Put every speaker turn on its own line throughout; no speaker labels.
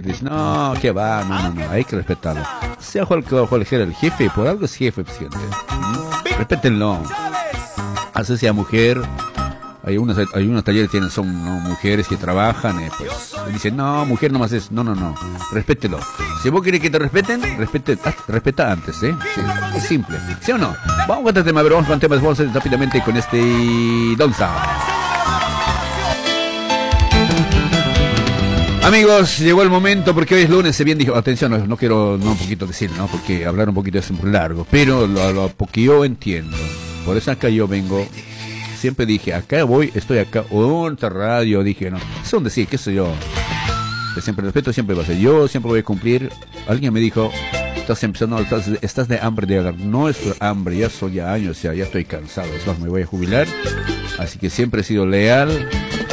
dice, no, ¿qué va? No, hay que respetarlo. Sea cual sea el jefe, por algo es jefe, presidente. Respétenlo. Así sea mujer. Hay unos talleres que son, ¿no?, mujeres que trabajan, pues dicen, no, mujer nomás es, no, respételo. Si vos querés que te respeten, respeta antes, Sí, es simple, ¿sí o no? Vamos con este tema, pero vamos con temas, vamos a hacer rápidamente con este Donza. Amigos, llegó el momento, porque hoy es lunes, se bien dijo, atención, no quiero un poquito decir, ¿no?, porque hablar un poquito es muy largo, pero lo que yo entiendo, por eso acá yo vengo. Siempre dije, estoy acá, otra radio, dije, no, son decir, qué sé yo, que siempre respeto, siempre va a ser, yo siempre voy a cumplir. Alguien me dijo, estás de hambre de agarrar. No es hambre, ya son ya años, ya estoy cansado, es más, me voy a jubilar, así que siempre he sido leal.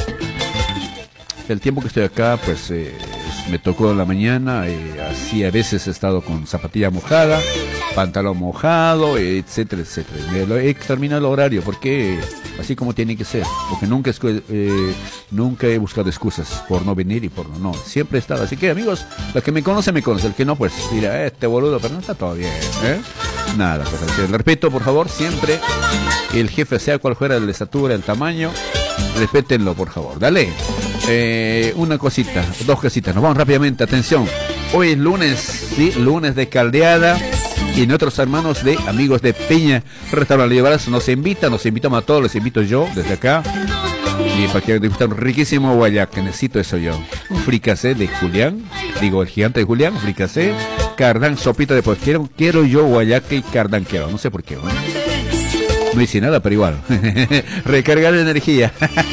El tiempo que estoy acá, pues, me tocó en la mañana, así a veces he estado con zapatilla mojada, pantalón mojado, etcétera. He terminado el horario, porque así como tiene que ser, porque nunca he buscado excusas por no venir y por no, siempre he estado. Así que, amigos, los que me conocen, el que no, pues dirá, este boludo, pero no está todo bien, Nada, pues el respeto, por favor, siempre. El jefe, sea cual fuera la estatura, el tamaño, respétenlo, por favor, dale. Una cosita, dos cositas, nos vamos rápidamente, atención. Hoy es lunes, ¿sí? Lunes de caldeada. Y nuestros hermanos de Amigos de Peña Restaurante Llevarás nos invitamos a todos, les invito yo desde acá. Y para que degustar un riquísimo guayac, necesito eso yo. Un fricasé de Julián, el gigante de Julián, fricasé, cardán, sopita de pollo. Quiero yo guayac y cardán quiero, no sé por qué. No hice nada, pero igual. Recargar energía.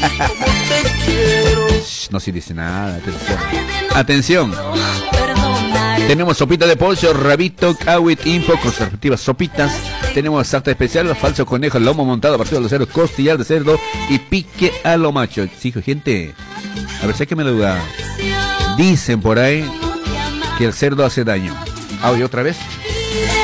No se dice nada, atención. Tenemos sopita de pollo, rabito, cahuit, impo, con sus respectivas sopitas. Tenemos salsa especial, falso conejo, lomo montado, partido de cerdo, costillar de cerdo y pique a lo macho. Sí, gente, a ver, sáquenme la duda. Dicen por ahí que el cerdo hace daño. ¿Y otra vez?